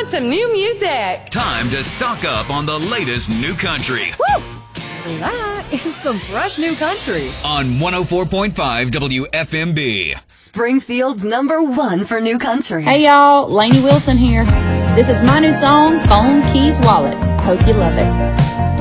want some new music. Time to stock up on the latest new country. Woo! That is some fresh new country. On 104.5 WFMB. Springfield's #1 for new country. Hey y'all, Lainey Wilson here. This is my new song, Phone Keys Wallet. I hope you love it.